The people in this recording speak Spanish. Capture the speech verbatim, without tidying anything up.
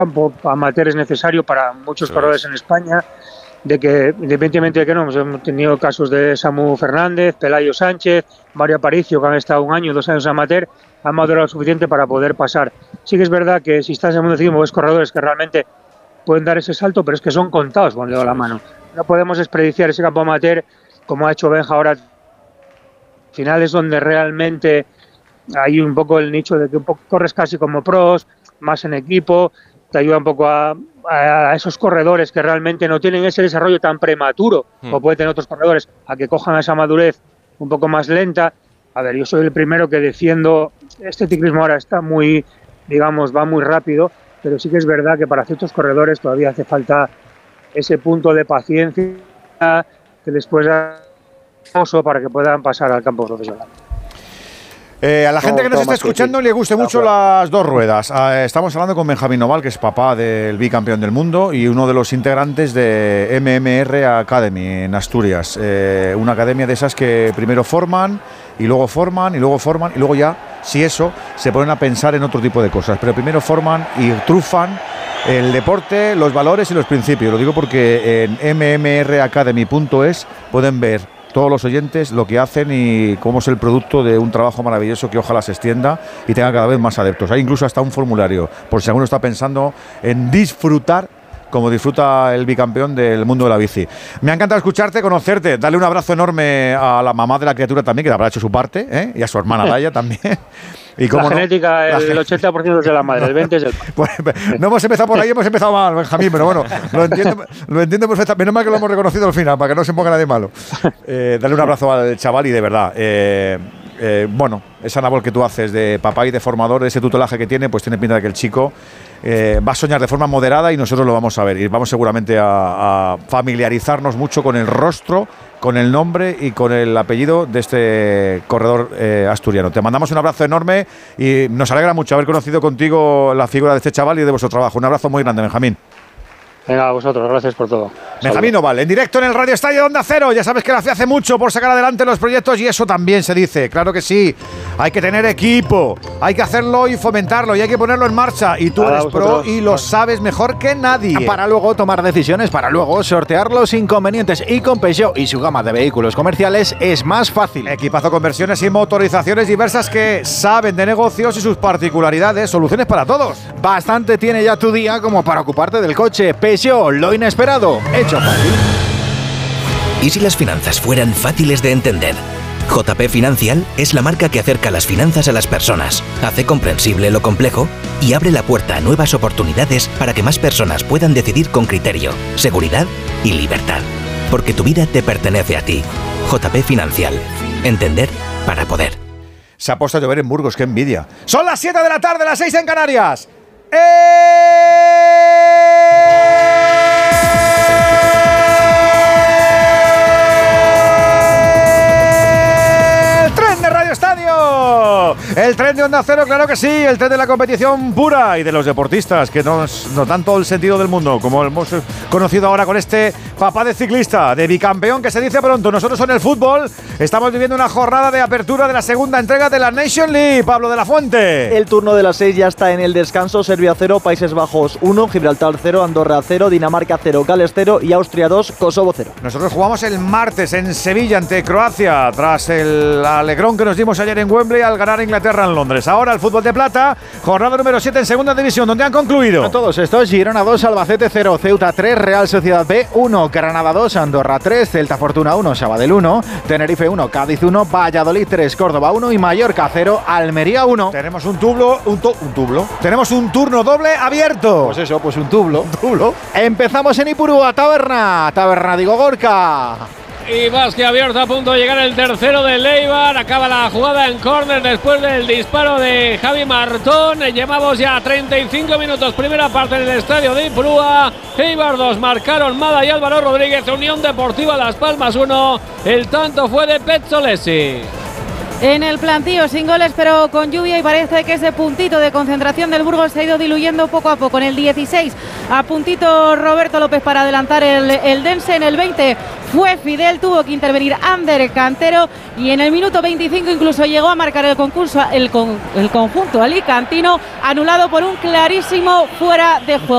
campo amateur es necesario para muchos Sí. corredores en España, de que independientemente de que no, hemos tenido casos de Samu Fernández, Pelayo Sánchez, Mario Aparicio, que han estado un año, dos años amateur, han madurado lo suficiente para poder pasar. Sí que es verdad que si estás en el mundo ciclismo ves corredores que realmente pueden dar ese salto, pero es que son contados con el dedo de la mano. No podemos desperdiciar ese campo amateur como ha hecho Benja ahora. Al final es donde realmente hay un poco el nicho de que un poco corres casi como pros, más en equipo, te ayuda un poco a, a esos corredores que realmente no tienen ese desarrollo tan prematuro, mm. como pueden tener otros corredores, a que cojan esa madurez un poco más lenta. A ver, yo soy el primero que defiendo, este ciclismo ahora está muy, digamos, va muy rápido, pero sí que es verdad que para ciertos corredores todavía hace falta ese punto de paciencia que después da para que puedan pasar al campo profesional. Eh, a la gente que nos está escuchando le guste mucho las dos ruedas. Eh, estamos hablando con Benjamín Noval, que es papá del bicampeón del mundo y uno de los integrantes de M M R Academy en Asturias. Eh, una academia de esas que primero forman y luego forman y luego forman y luego ya, si eso, se ponen a pensar en otro tipo de cosas. Pero primero forman y trufan el deporte, los valores y los principios. Lo digo porque en eme eme erre academy punto es pueden ver todos los oyentes lo que hacen y cómo es el producto de un trabajo maravilloso que ojalá se extienda y tenga cada vez más adeptos. Hay incluso hasta un formulario, por si alguno está pensando en disfrutar como disfruta el bicampeón del mundo de la bici. Me ha encantado escucharte, conocerte, darle un abrazo enorme a la mamá de la criatura también, que le habrá hecho su parte, ¿eh? Y a su hermana Laia también. Y la genética, no, el, la el ochenta por ciento es de la madre, el veinte por ciento es del padre. Pues, no hemos empezado por ahí, hemos empezado mal, Benjamín, pero bueno, lo entiendo, lo entiendo perfectamente. Menos mal que lo hemos reconocido al final, para que no se ponga nadie malo. Eh, darle un abrazo al chaval y de verdad, eh, eh, bueno, esa labor que tú haces de papá y de formador, ese tutelaje que tiene, pues tiene pinta de que el chico eh, va a soñar de forma moderada y nosotros lo vamos a ver. Y vamos seguramente a, a familiarizarnos mucho con el rostro, con el nombre y con el apellido de este corredor eh, asturiano. Te mandamos un abrazo enorme y nos alegra mucho haber conocido contigo la figura de este chaval y de vuestro trabajo. Un abrazo muy grande, Benjamín. Venga, a vosotros, gracias por todo. Benjamín Noval, en directo en el Radio Estadio de Onda Cero. Ya sabes que la F I A hace mucho por sacar adelante los proyectos y eso también se dice. Claro que sí, hay que tener equipo, hay que hacerlo y fomentarlo y hay que ponerlo en marcha. Y tú eres pro y lo sabes mejor que nadie. Para luego tomar decisiones, para luego sortear los inconvenientes. Y con Peugeot y su gama de vehículos comerciales es más fácil. Equipazo con versiones y motorizaciones diversas que saben de negocios y sus particularidades. Soluciones para todos. Bastante tiene ya tu día como para ocuparte del coche. Peugeot, lo inesperado, hecho fácil. ¿Y si las finanzas fueran fáciles de entender? J P Financial es la marca que acerca las finanzas a las personas, hace comprensible lo complejo y abre la puerta a nuevas oportunidades para que más personas puedan decidir con criterio, seguridad y libertad. Porque tu vida te pertenece a ti. J P Financial. Entender para poder. Se ha puesto a llover en Burgos, qué envidia. Son las siete de la tarde, las seis en Canarias. ¡Eh! El tren de Onda Cero, claro que sí, el tren de la competición pura y de los deportistas que nos, nos dan todo el sentido del mundo, como hemos conocido ahora con este papá de ciclista, de bicampeón que se dice pronto. Nosotros en el fútbol estamos viviendo una jornada de apertura de la segunda entrega de la Nation League. Pablo de la Fuente. El turno de las seis ya está en el descanso. Serbia cero, Países Bajos uno, Gibraltar cero, Andorra cero, Dinamarca cero, Gales cero y Austria dos, Kosovo cero. Nosotros jugamos el martes en Sevilla ante Croacia, tras el alegrón que nos dimos ayer en Wembley al ganar a Inglaterra en Londres. Ahora el fútbol de plata, jornada número siete en segunda división, donde han concluido todos estos: Girona dos, Albacete cero, Ceuta tres, Real Sociedad B uno, Granada dos, Andorra tres, Celta Fortuna uno, Sabadell uno, Tenerife uno, Cádiz uno, Valladolid tres, Córdoba uno y Mallorca cero, Almería uno. Tenemos un tublo, un, tu, un tublo. Tenemos un turno doble abierto. Pues eso, pues un tublo. Un tublo. Empezamos en Ipurúa, Taberna, Taberna digo Gorka. Y más que abierto, a punto de llegar el tercero de Eibar. Acaba la jugada en córner después del disparo de Javi Martón. Llevamos ya treinta y cinco minutos, primera parte en el estadio de Ipurúa. Eibar dos, marcaron Mada y Álvaro Rodríguez. Unión Deportiva Las Palmas uno. El tanto fue de Pezzolesi. En el plantío, sin goles pero con lluvia, y parece que ese puntito de concentración del Burgos se ha ido diluyendo poco a poco. En el dieciséis, a puntito Roberto López para adelantar el, el Dense. En el veinte fue Fidel, tuvo que intervenir Ander Cantero, y en el minuto veinticinco incluso llegó a marcar el concurso el, con, el conjunto alicantino, anulado por un clarísimo fuera de juego.